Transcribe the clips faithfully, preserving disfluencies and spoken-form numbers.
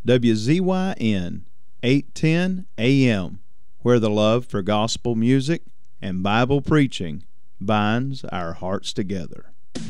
W Z Y N eight ten A M, where the love for gospel music and Bible preaching binds our hearts together.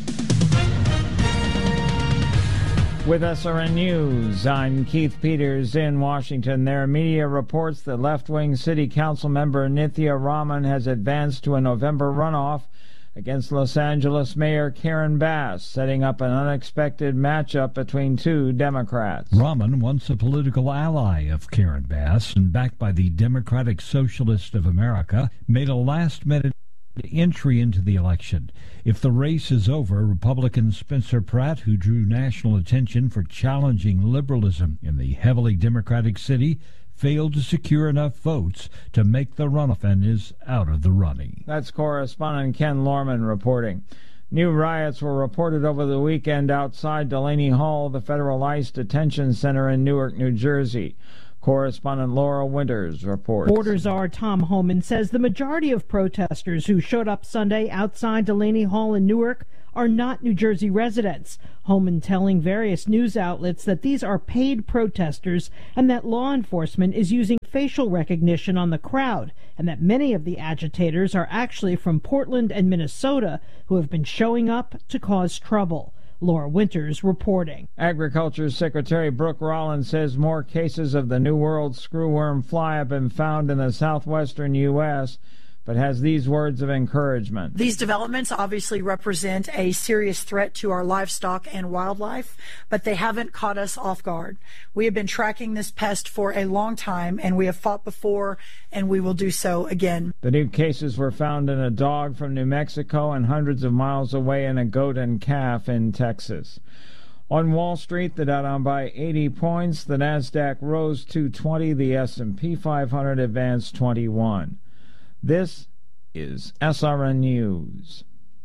With S R N News, I'm Keith Peters in Washington. There are media reports that left-wing city council member Nithya Raman has advanced to a November runoff against Los Angeles Mayor Karen Bass, setting up an unexpected matchup between two Democrats. Raman, once a political ally of Karen Bass and backed by the Democratic Socialist of America, made a last-minute entry into the election. If the race is over, Republican Spencer Pratt, who drew national attention for challenging liberalism in the heavily Democratic city, failed to secure enough votes to make the runoff and is out of the running. That's correspondent Ken Lorman reporting. New riots were reported over the weekend outside Delaney Hall, the federal ICE detention center in Newark, New Jersey. Correspondent Laura Winters reports. Border czar Tom Homan says the majority of protesters who showed up Sunday outside Delaney Hall in Newark are not New Jersey residents. Homan telling various news outlets that these are paid protesters and that law enforcement is using facial recognition on the crowd, and that many of the agitators are actually from Portland and Minnesota who have been showing up to cause trouble. Laura Winters reporting. Agriculture Secretary Brooke Rollins says more cases of the New World screwworm fly have been found in the southwestern U S, but has these words of encouragement. These developments obviously represent a serious threat to our livestock and wildlife, but they haven't caught us off guard. We have been tracking this pest for a long time, and we have fought before, and we will do so again. The new cases were found in a dog from New Mexico and hundreds of miles away in a goat and calf in Texas. On Wall Street, the Dow down by eighty points, the NASDAQ rose two twenty, the S and P five hundred advanced twenty-one. This is S R N News.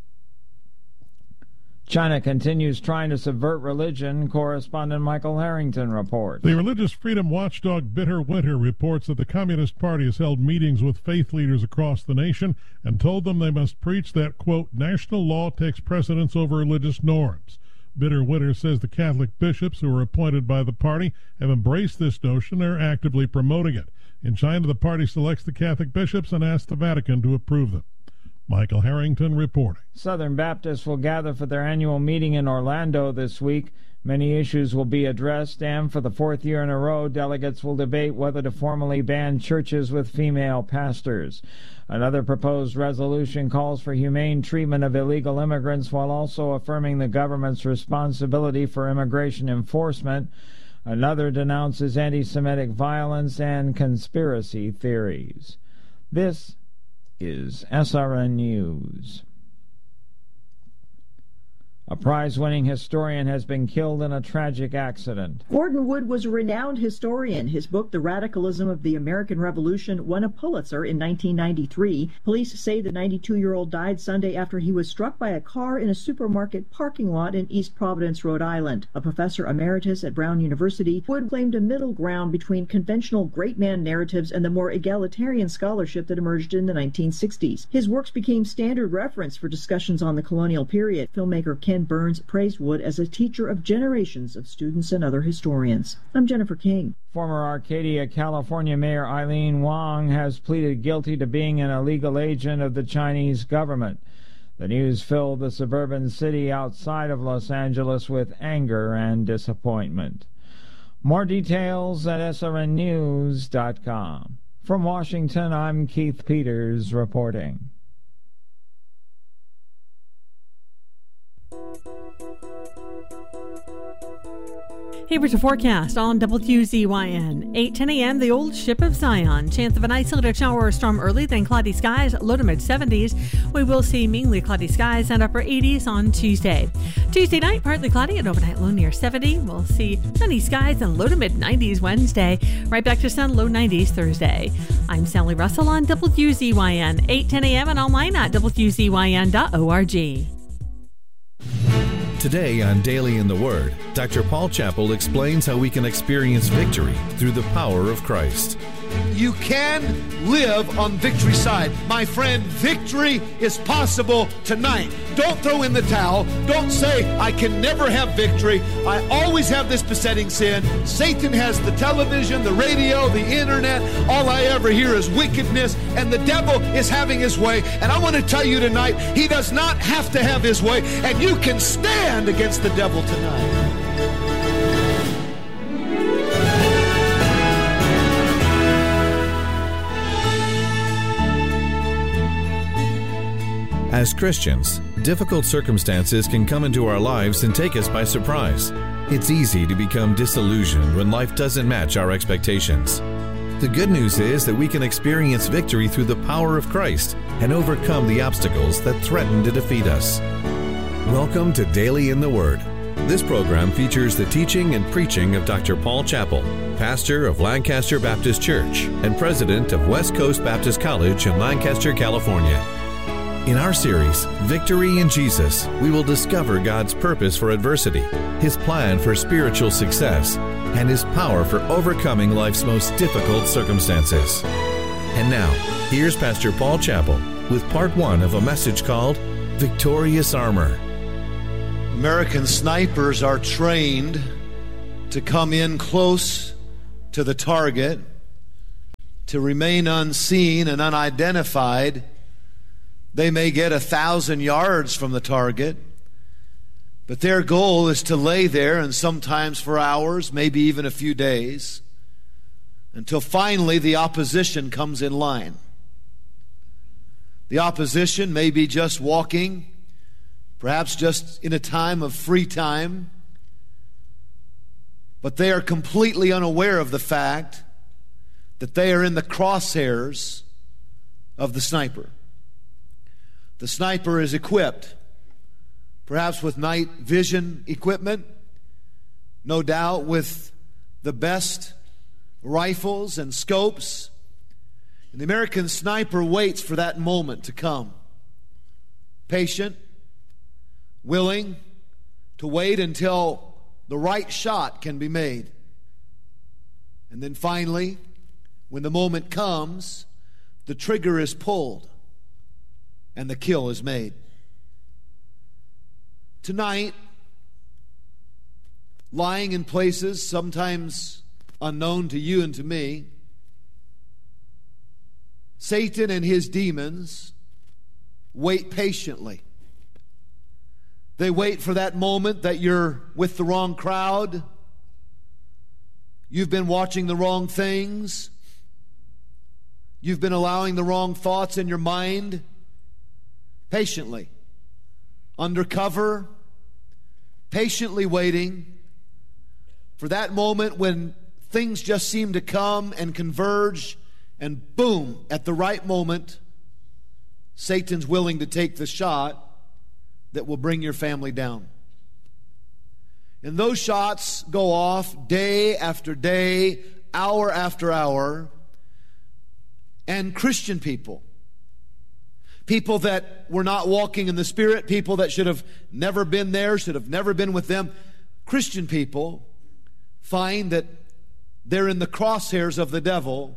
China continues trying to subvert religion. Correspondent Michael Harrington reports. The religious freedom watchdog Bitter Winter reports that the Communist Party has held meetings with faith leaders across the nation and told them they must preach that, quote, national law takes precedence over religious norms. Bitter Winter says the Catholic bishops who are appointed by the party have embraced this notion and are actively promoting it. In China, the party selects the Catholic bishops and asks the Vatican to approve them. Michael Harrington reporting. Southern Baptists will gather for their annual meeting in Orlando this week. Many issues will be addressed, and for the fourth year in a row, delegates will debate whether to formally ban churches with female pastors. Another proposed resolution calls for humane treatment of illegal immigrants while also affirming the government's responsibility for immigration enforcement. Another denounces anti-Semitic violence and conspiracy theories. This is S R N News. A prize-winning historian has been killed in a tragic accident. Gordon Wood was a renowned historian. His book, The Radicalism of the American Revolution, won a Pulitzer in nineteen ninety-three. Police say the ninety-two-year-old died Sunday after he was struck by a car in a supermarket parking lot in East Providence, Rhode Island. A professor emeritus at Brown University, Wood claimed a middle ground between conventional great man narratives and the more egalitarian scholarship that emerged in the nineteen sixties. His works became standard reference for discussions on the colonial period. Filmmaker Ken Burns praised Wood as a teacher of generations of students and other historians. I'm Jennifer King. Former Arcadia, California Mayor Eileen Wong has pleaded guilty to being an illegal agent of the Chinese government. The news filled the suburban city outside of Los Angeles with anger and disappointment. More details at S R N news dot com. From Washington, I'm Keith Peters reporting. Here's a forecast on W Z Y N. eight ten a.m., the old ship of Zion. Chance of an isolated shower or storm early, then cloudy skies, low to mid seventies. We will see mainly cloudy skies and upper eighties on Tuesday. Tuesday night, partly cloudy and overnight low near seventy. We'll see sunny skies and low to mid nineties Wednesday. Right back to sun, low nineties Thursday. I'm Sally Russell on W Z Y N. eight ten a.m. and online at W Z Y N dot org. Today on Daily in the Word, Doctor Paul Chappell explains how we can experience victory through the power of Christ. you can live on victory side. My friend, victory is possible tonight. Don't throw in the towel. Don't say, I can never have victory. I always have this besetting sin. Satan has the television, the radio, the internet. All I ever hear is wickedness, and the devil is having his way. And I want to tell you tonight, he does not have to have his way, and you can stand against the devil tonight. As Christians, difficult circumstances can come into our lives and take us by surprise. It's easy to become disillusioned when life doesn't match our expectations. The good news is that we can experience victory through the power of Christ and overcome the obstacles that threaten to defeat us. Welcome to Daily in the Word. This program features the teaching and preaching of Doctor Paul Chappell, pastor of Lancaster Baptist Church and president of West Coast Baptist College in Lancaster, California. In our series, Victory in Jesus, we will discover God's purpose for adversity, His plan for spiritual success, and His power for overcoming life's most difficult circumstances. And now, here's Pastor Paul Chappell with part one of a message called Victorious Armor. American snipers are trained to come in close to the target, to remain unseen and unidentified. They may get a thousand yards from the target, but their goal is to lay there, and sometimes for hours, maybe even a few days, until finally the opposition comes in line. The opposition may be just walking, perhaps just in a time of free time, but they are completely unaware of the fact that they are in the crosshairs of the sniper. The sniper is equipped, perhaps with night vision equipment, no doubt with the best rifles and scopes. And the American sniper waits for that moment to come. Patient, willing to wait until the right shot can be made. And then finally, when the moment comes, the trigger is pulled and the kill is made. Tonight, lying in places sometimes unknown to you and to me, Satan and his demons wait patiently. They wait for that moment that you're with the wrong crowd, you've been watching the wrong things, you've been allowing the wrong thoughts in your mind. Patiently, undercover, patiently waiting for that moment when things just seem to come and converge, and boom, at the right moment, Satan's willing to take the shot that will bring your family down. And those shots go off day after day, hour after hour, and Christian people, people that were not walking in the Spirit, people that should have never been there, should have never been with them, Christian people find that they're in the crosshairs of the devil.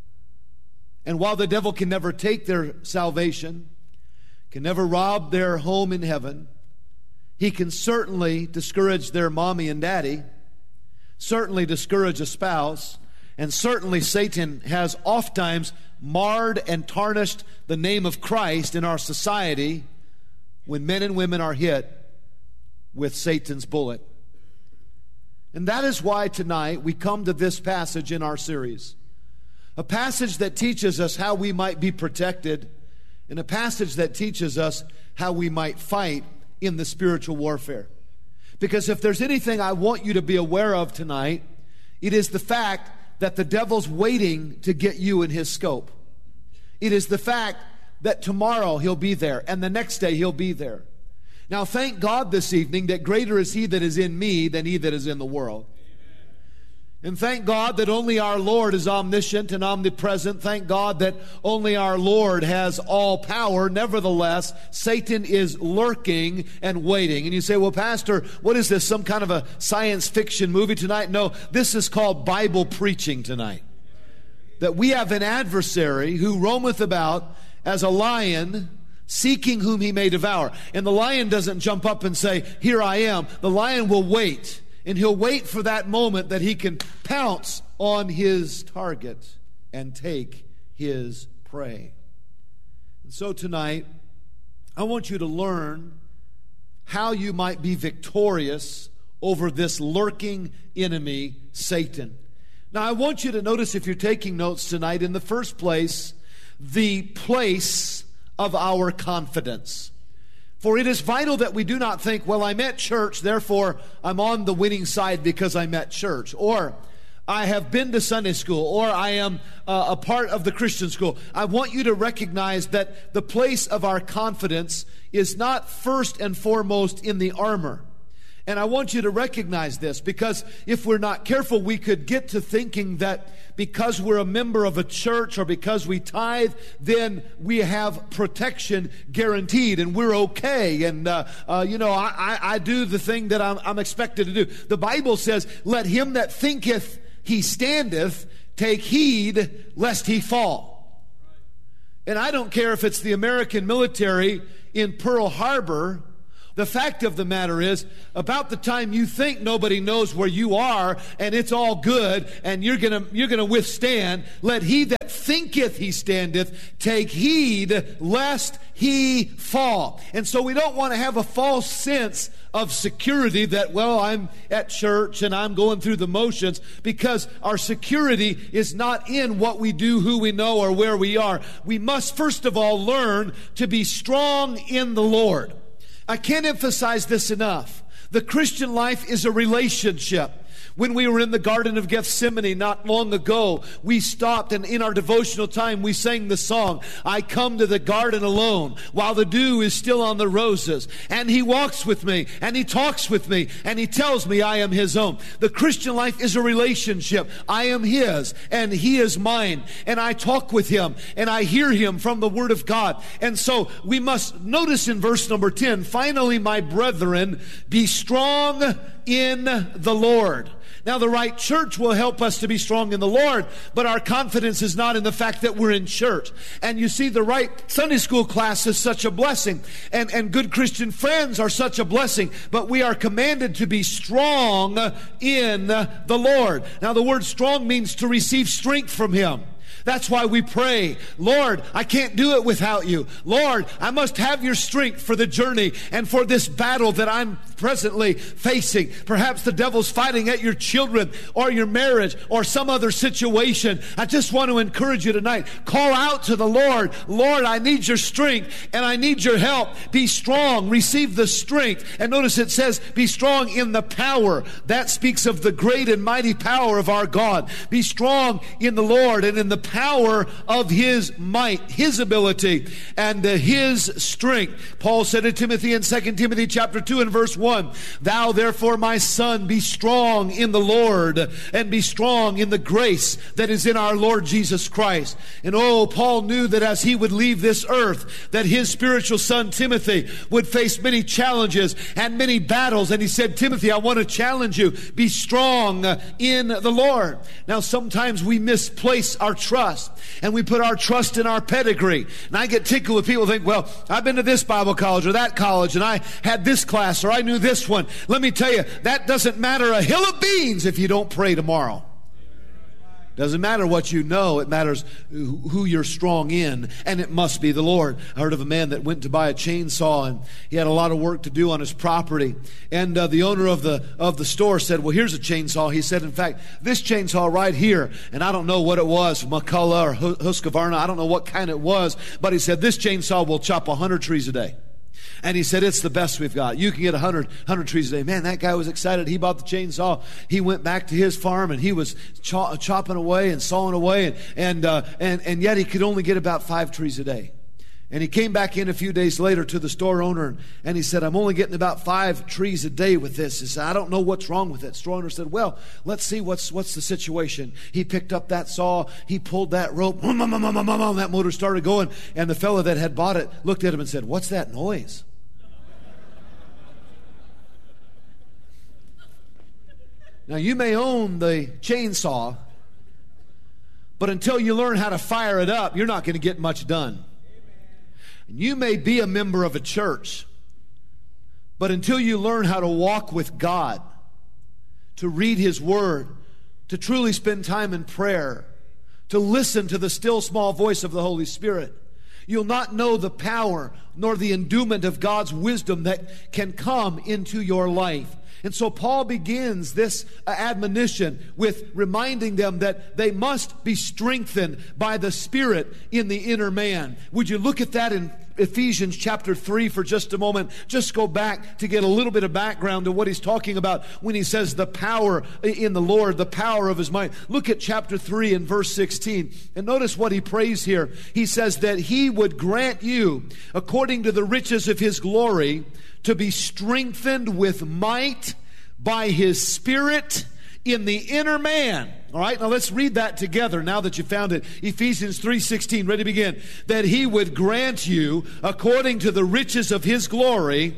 And while the devil can never take their salvation, can never rob their home in heaven, he can certainly discourage their mommy and daddy, certainly discourage a spouse, and certainly Satan has oftentimes marred and tarnished the name of Christ in our society when men and women are hit with Satan's bullet. And that is why tonight we come to this passage in our series. A passage that teaches us how we might be protected, and a passage that teaches us how we might fight in the spiritual warfare. Because if there's anything I want you to be aware of tonight, it is the fact that the devil's waiting to get you in his scope. It is the fact that tomorrow he'll be there, and the next day he'll be there. Now, thank God this evening that greater is he that is in me than he that is in the world. And thank God that only our Lord is omniscient and omnipresent. Thank God that only our Lord has all power. Nevertheless, Satan is lurking and waiting. And you say, well, Pastor, what is this, some kind of a science fiction movie tonight? No, this is called Bible preaching tonight. that we have an adversary who roameth about as a lion, seeking whom he may devour. And the lion doesn't jump up and say, here I am. The lion will wait, and he'll wait for that moment that he can pounce on his target and take his prey. And so tonight, I want you to learn how you might be victorious over this lurking enemy, Satan. Now, I want you to notice, if you're taking notes tonight, in the first place, the place of our confidence. For it is vital that we do not think, well, I'm at church, therefore I'm on the winning side because I'm at church. Or I have been to Sunday school, or I am uh, a part of the Christian school. I want you to recognize that the place of our confidence is not first and foremost in the armor. And I want you to recognize this, because if we're not careful, we could get to thinking that because we're a member of a church or because we tithe, then we have protection guaranteed and we're okay. And, uh, uh, you know, I, I, I do the thing that I'm, I'm expected to do. The Bible says, let him that thinketh he standeth take heed lest he fall. And I don't care if it's the American military in Pearl Harbor. The fact of the matter is, about the time you think nobody knows where you are and it's all good and you're gonna you're gonna withstand, let he that thinketh he standeth take heed lest he fall. And so we don't want to have a false sense of security that, well, I'm at church and I'm going through the motions, because our security is not in what we do, who we know, or where we are. We must first of all learn to be strong in the Lord. I can't emphasize this enough. The Christian life is a relationship. When we were in the Garden of Gethsemane not long ago, we stopped, and in our devotional time we sang the song, I come to the garden alone while the dew is still on the roses. And he walks with me, and he talks with me, and he tells me I am his own. The Christian life is a relationship. I am his, and he is mine. And I talk with him, and I hear him from the Word of God. And so we must notice in verse number ten, finally, my brethren, be strong in the Lord. Now, the right church will help us to be strong in the Lord, but our confidence is not in the fact that we're in church. And you see, the right Sunday school class is such a blessing, and, and good Christian friends are such a blessing, but we are commanded to be strong in the Lord. Now, the word strong means to receive strength from him. That's why we pray, Lord, I can't do it without you. Lord, I must have your strength for the journey and for this battle that I'm presently facing. Perhaps the devil's fighting at your children or your marriage or some other situation. I just want to encourage you tonight. Call out to the Lord. Lord, I need your strength and I need your help. Be strong. Receive the strength. And notice it says, be strong in the power. That speaks of the great and mighty power of our God. Be strong in the Lord and in the power of his might, his ability, and uh, his strength. Paul said to Timothy in Second Timothy chapter two and verse one, thou therefore, my son, be strong in the Lord and be strong in the grace that is in our Lord Jesus Christ. And oh, Paul knew that as he would leave this earth, that his spiritual son Timothy would face many challenges and many battles. And he said, Timothy, I want to challenge you. Be strong in the Lord. Now, sometimes we misplace our trust. And we put our trust in our pedigree. And I get tickled when people think, well, I've been to this Bible college or that college, and I had this class or I knew this one. Let me tell you, that doesn't matter a hill of beans if you don't pray tomorrow. Doesn't matter what you know. It matters who you're strong in, and it must be the Lord. I heard of a man that went to buy a chainsaw, and he had a lot of work to do on his property. And uh, the owner of the of the store said, well, here's a chainsaw. He said, in fact, this chainsaw right here, and I don't know what it was, McCullough or Husqvarna, I don't know what kind it was, but he said, this chainsaw will chop one hundred trees a day. And he said, it's the best we've got. You can get one hundred, one hundred trees a day. Man, that guy was excited. He bought the chainsaw. He went back to his farm, and he was cho- chopping away and sawing away. And, and, uh, and, and yet he could only get about five trees a day. And he came back in a few days later to the store owner, and, and he said, I'm only getting about five trees a day with this. He said, I don't know what's wrong with it. Store owner said, well, let's see what's what's the situation. He picked up that saw. He pulled that rope. That motor started going. And the fellow that had bought it looked at him and said, what's that noise? Now, you may own the chainsaw, But until you learn how to fire it up, you're not going to get much done. And you may be a member of a church, but until you learn how to walk with God, to read His Word, to truly spend time in prayer, to listen to the still small voice of the Holy Spirit, you'll not know the power nor the endowment of God's wisdom that can come into your life. And so Paul begins this admonition with reminding them that they must be strengthened by the Spirit in the inner man. Would you look at that in Ephesians chapter three for just a moment? Just go back to get a little bit of background to what he's talking about when he says the power in the Lord, the power of His might. Look at chapter three and verse sixteen. And notice what he prays here. He says that He would grant you, according to the riches of His glory, to be strengthened with might by His Spirit in the inner man. All right, now let's read that together now that you found it. Ephesians three sixteen, ready to begin. That He would grant you, according to the riches of His glory.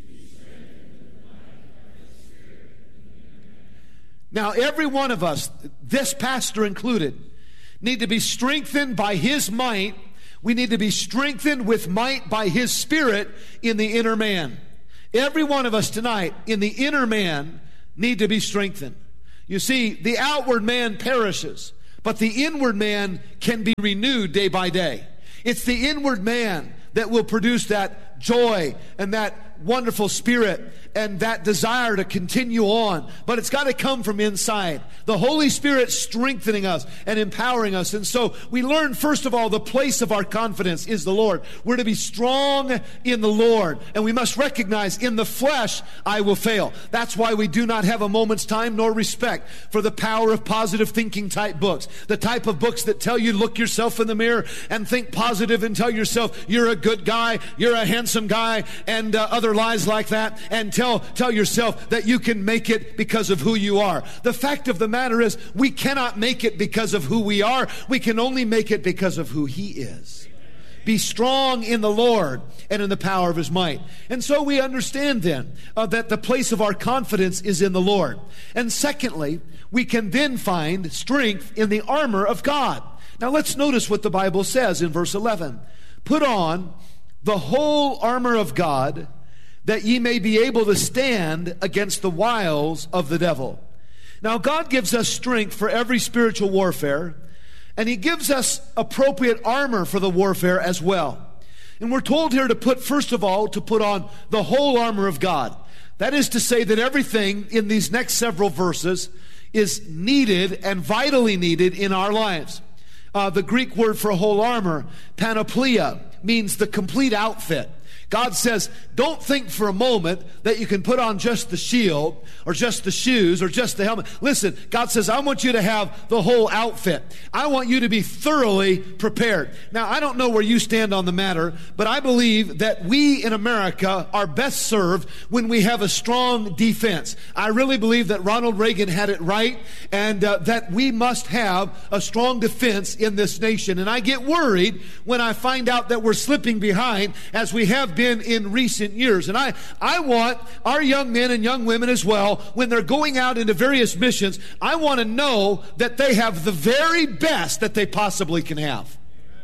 Now every one of us, this pastor included, need to be strengthened by His might. We need to be strengthened with might by His Spirit in the inner man. Every one of us tonight in the inner man need to be strengthened. You see, the outward man perishes, but the inward man can be renewed day by day. It's the inward man that will produce that joy and that wonderful spirit and that desire to continue on. But it's got to come from inside. The Holy Spirit strengthening us and empowering us. And so we learn, first of all, the place of our confidence is the Lord. We're to be strong in the Lord. And we must recognize, in the flesh, I will fail. That's why we do not have a moment's time nor respect for the power of positive thinking type books. The type of books that tell you, look yourself in the mirror and think positive and tell yourself you're a good guy, you're a handsome guy, and uh, other lies like that, and tell tell yourself that you can make it because of who you are. The fact of the matter is, we cannot make it because of who we are. We can only make it because of who He is. Be strong in the Lord and in the power of His might. And so we understand then uh, that the place of our confidence is in the Lord. And secondly, we can then find strength in the armor of God. Now let's notice what the Bible says in verse eleven. Put on the whole armor of God, that ye may be able to stand against the wiles of the devil. Now, God gives us strength for every spiritual warfare, and He gives us appropriate armor for the warfare as well. And we're told here to put, first of all, to put on the whole armor of God. That is to say that everything in these next several verses is needed and vitally needed in our lives. Uh, the Greek word for whole armor, panoplia, means the complete outfit. God says, don't think for a moment that you can put on just the shield or just the shoes or just the helmet. Listen, God says, I want you to have the whole outfit. I want you to be thoroughly prepared. Now, I don't know where you stand on the matter, but I believe that we in America are best served when we have a strong defense. I really believe that Ronald Reagan had it right, and uh, that we must have a strong defense in this nation. And I get worried when I find out that we're slipping behind as we have been in recent years. And I, I want our young men and young women as well, when they're going out into various missions, I want to know that they have the very best that they possibly can have.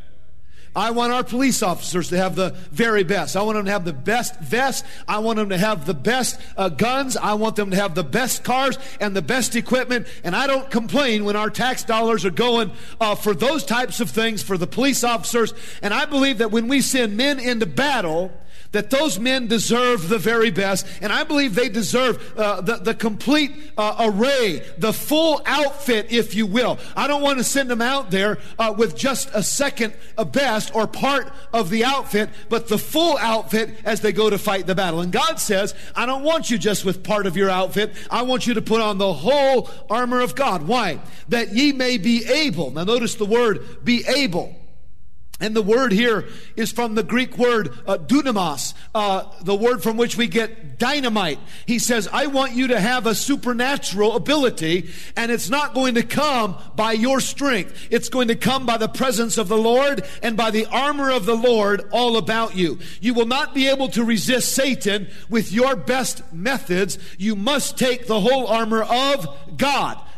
I want our police officers to have the very best. I want them to have the best vests. I want them to have the best uh, guns. I want them to have the best cars and the best equipment. And I don't complain when our tax dollars are going uh, for those types of things for the police officers. And I believe that when we send men into battle, that those men deserve the very best, and I believe they deserve uh, the, the complete uh, array, the full outfit, if you will. I don't want to send them out there uh, with just a second uh, best or part of the outfit, but the full outfit as they go to fight the battle. And God says, I don't want you just with part of your outfit. I want you to put on the whole armor of God. Why? That ye may be able. Now notice the word be able. And the word here is from the Greek word uh, dunamos, uh, the word from which we get dynamite. He says, I want you to have a supernatural ability, and it's not going to come by your strength. It's going to come by the presence of the Lord and by the armor of the Lord all about you. You will not be able to resist Satan with your best methods. You must take the whole armor of God.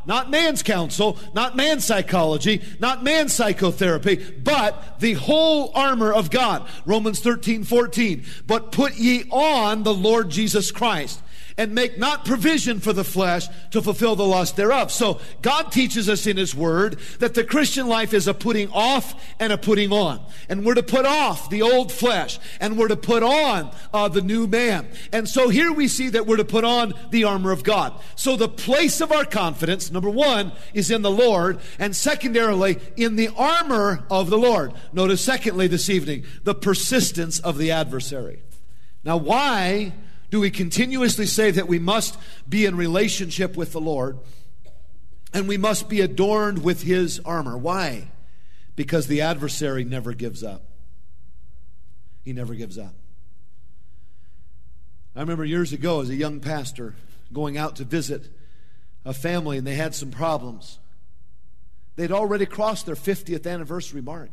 not man's counsel, not man's psychology, not man's psychotherapy, but the whole armor of God. Romans thirteen fourteen. But put ye on the Lord Jesus Christ, and make not provision for the flesh to fulfill the lust thereof. So God teaches us in His Word that the Christian life is a putting off and a putting on. And we're to put off the old flesh, and we're to put on uh, the new man. And so here we see that we're to put on the armor of God. So the place of our confidence, number one, is in the Lord, and secondarily, in the armor of the Lord. Notice secondly this evening, the persistence of the adversary. Now why do we continuously say that we must be in relationship with the Lord and we must be adorned with His armor? Why? Because the adversary never gives up. He never gives up. I remember years ago as a young pastor going out to visit a family, and they had some problems. They'd already crossed their fiftieth anniversary mark.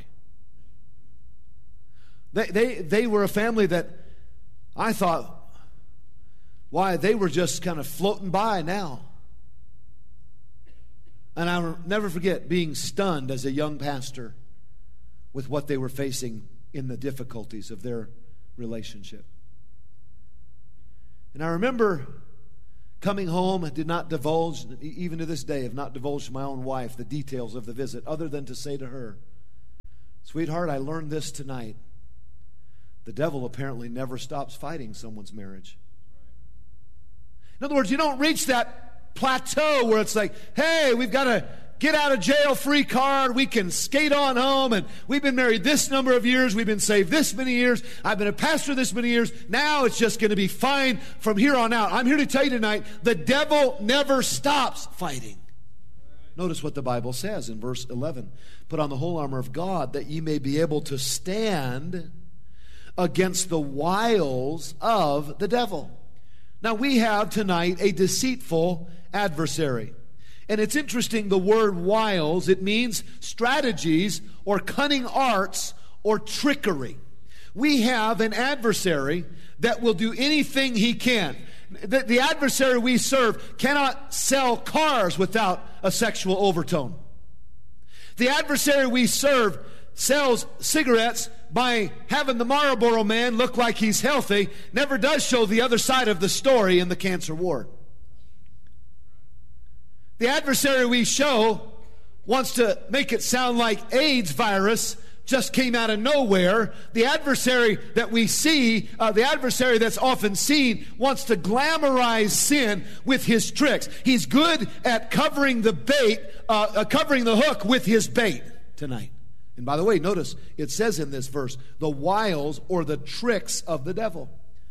They, they, they were a family that I thought, why, they were just kind of floating by now. And I'll never forget being stunned as a young pastor with what they were facing in the difficulties of their relationship. And I remember coming home, I did not divulge, even to this day, have not divulged to my own wife the details of the visit, other than to say to her, sweetheart, I learned this tonight. The devil apparently never stops fighting someone's marriage. In other words, you don't reach that plateau where it's like, hey, we've got a get out of jail free card. We can skate on home, and we've been married this number of years. We've been saved this many years. I've been a pastor this many years. Now it's just going to be fine from here on out. I'm here to tell you tonight, the devil never stops fighting. Notice what the Bible says in verse eleven. Put on the whole armor of God, that ye may be able to stand against the wiles of the devil. Now, we have tonight a deceitful adversary. And it's interesting, the word wiles, it means strategies or cunning arts or trickery. We have an adversary that will do anything he can. The, the adversary we serve cannot sell cars without a sexual overtone. The adversary we serve sells cigarettes by having the Marlboro man look like he's healthy, never does show the other side of the story in the cancer ward. The adversary we show wants to make it sound like AIDS virus just came out of nowhere. The adversary that we see, uh, the adversary that's often seen, wants to glamorize sin with his tricks. He's good at covering the bait, uh, uh, covering the hook with his bait tonight. And by the way, notice it says in this verse, the wiles or the tricks of the devil.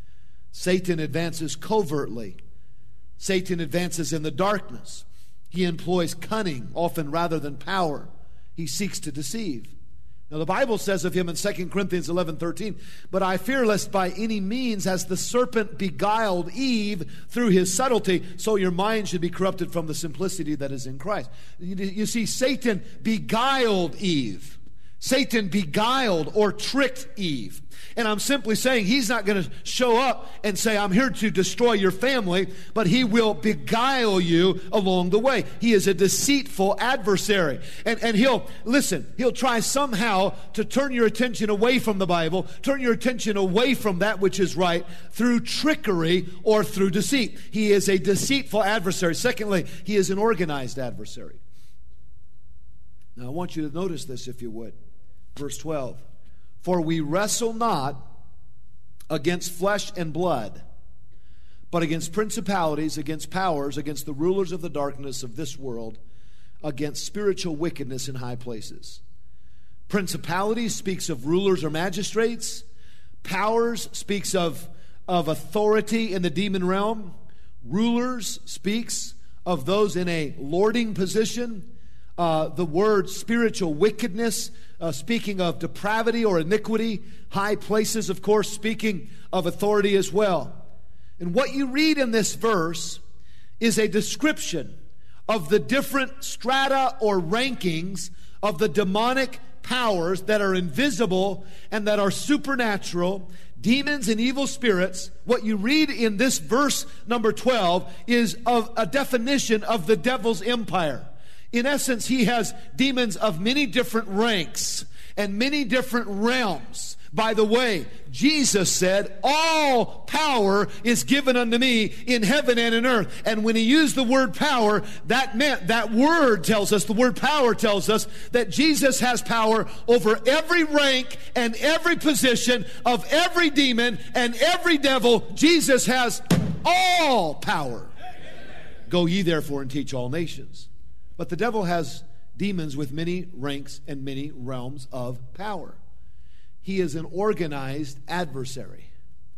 Satan advances covertly. Satan advances in the darkness. He employs cunning, often rather than power. He seeks to deceive. Now the Bible says of him in Second Corinthians eleven thirteen, but I fear lest by any means as the serpent beguiled Eve through his subtlety, so your mind should be corrupted from the simplicity that is in Christ. You, you see, Satan beguiled Eve. Satan beguiled or tricked Eve. And I'm simply saying he's not going to show up and say, I'm here to destroy your family, but he will beguile you along the way. He is a deceitful adversary. And, and he'll, listen, he'll try somehow to turn your attention away from the Bible, turn your attention away from that which is right through trickery or through deceit. He is a deceitful adversary. Secondly, he is an organized adversary. Now I want you to notice this if you would. Verse twelve. For we wrestle not against flesh and blood, but against principalities, against powers, against the rulers of the darkness of this world, against spiritual wickedness in high places. Principalities speaks of rulers or magistrates. Powers speaks of, of authority in the demon realm. Rulers speaks of those in a lording position. Uh, the word spiritual wickedness, uh, speaking of depravity or iniquity. High places, of course, speaking of authority as well. And what you read in this verse is a description of the different strata or rankings of the demonic powers that are invisible and that are supernatural, demons and evil spirits, what you read in this verse number twelve is of a definition of the devil's empire. In essence, he has demons of many different ranks and many different realms. By the way, Jesus said, all power is given unto me in heaven and in earth. And when he used the word power, that meant, that word tells us, the word power tells us that Jesus has power over every rank and every position of every demon and every devil. Jesus has all power. Go ye therefore and teach all nations. But the devil has demons with many ranks and many realms of power. He is an organized adversary.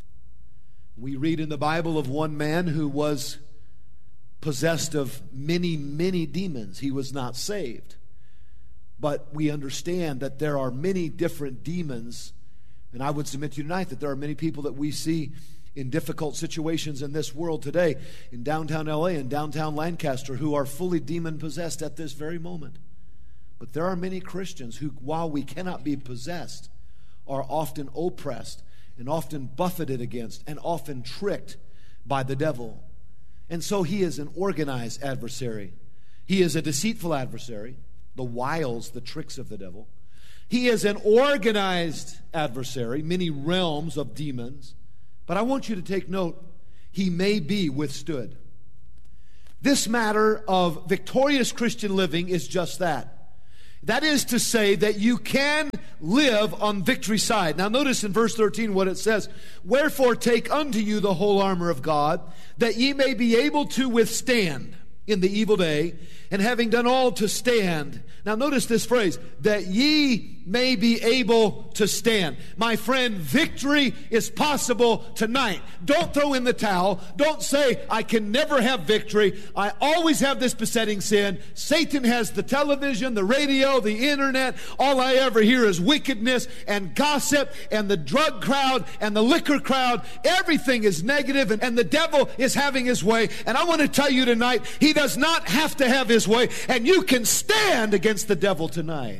We read in the Bible of one man who was possessed of many, many demons. He was not saved. But we understand that there are many different demons. And I would submit to you tonight that there are many people that we see in difficult situations in this world today, in downtown L A and downtown Lancaster, who are fully demon-possessed at this very moment. But there are many Christians who, while we cannot be possessed, are often oppressed and often buffeted against and often tricked by the devil. And so he is an organized adversary. He is a deceitful adversary, the wiles, the tricks of the devil. He is an organized adversary, many realms of demons. But I want you to take note, he may be withstood. This matter of victorious Christian living is just that. That is to say that you can live on victory side. Now notice in verse thirteen what it says. Wherefore take unto you the whole armor of God, that ye may be able to withstand in the evil day, and having done all to stand. Now notice this phrase, that ye may be able to stand. My friend, victory is possible tonight. Don't throw in the towel. Don't say, I can never have victory. I always have this besetting sin. Satan has the television, the radio, the internet. All I ever hear is wickedness and gossip and the drug crowd and the liquor crowd. Everything is negative, and, and the devil is having his way. And I want to tell you tonight, he does not have to have his way, and you can stand against the devil tonight.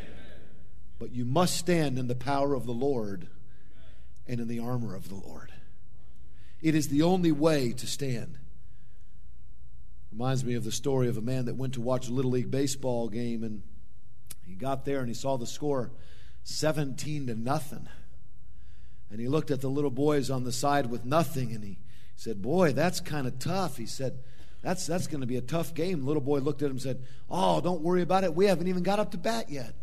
But you must stand in the power of the Lord and in the armor of the Lord. It is the only way to stand. Reminds me of the story of a man that went to watch a Little League baseball game, and he got there and he saw the score seventeen to nothing. And he looked at the little boys on the side with nothing, and he said, boy, that's kind of tough. He said, That's that's going to be a tough game. The little boy looked at him and said, oh, don't worry about it. We haven't even got up to bat yet.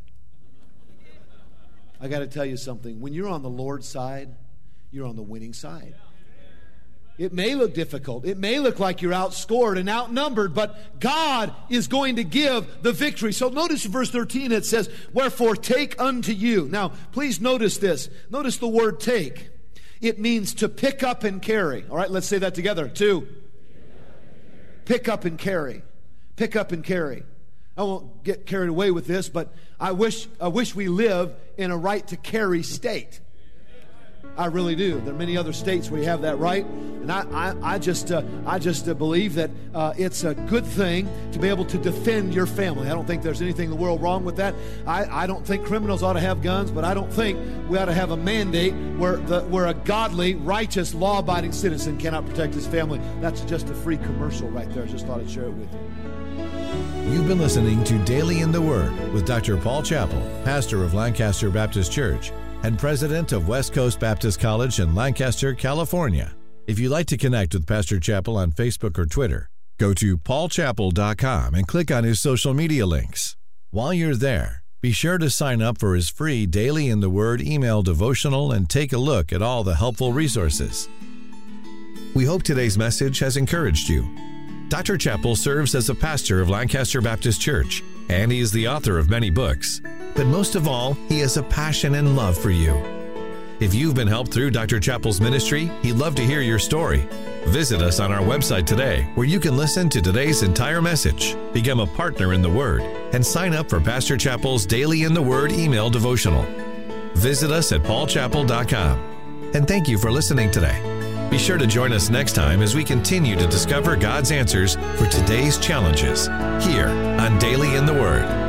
I got to tell you something. When you're on the Lord's side, you're on the winning side. It may look difficult. It may look like you're outscored and outnumbered, but God is going to give the victory. So notice in verse thirteen it says, wherefore take unto you. Now, please notice this. Notice the word take. It means to pick up and carry. All right, let's say that together. Two. Pick up and carry. Pick up and carry. I won't get carried away with this, but I wish I wish we live in a right to carry state. I really do. There are many other states where you have that right, and I I, I just uh, I just uh, believe that uh, it's a good thing to be able to defend your family. I don't think there's anything in the world wrong with that. I, I don't think criminals ought to have guns, but I don't think we ought to have a mandate where the where a godly, righteous, law-abiding citizen cannot protect his family. That's just a free commercial right there. I just thought I'd share it with you. You've been listening to Daily in the Word with Doctor Paul Chappell, pastor of Lancaster Baptist Church and president of West Coast Baptist College in Lancaster, California. If you'd like to connect with Pastor Chappell on Facebook or Twitter, go to paul chappell dot com and click on his social media links. While you're there, be sure to sign up for his free Daily in the Word email devotional and take a look at all the helpful resources. We hope today's message has encouraged you. Doctor Chappell serves as a pastor of Lancaster Baptist Church, and he is the author of many books. But most of all, he has a passion and love for you. If you've been helped through Doctor Chappell's ministry, he'd love to hear your story. Visit us on our website today, where you can listen to today's entire message, become a partner in the Word, and sign up for Pastor Chappell's Daily in the Word email devotional. Visit us at paul chappell dot com. And thank you for listening today. Be sure to join us next time as we continue to discover God's answers for today's challenges here on Daily in the Word.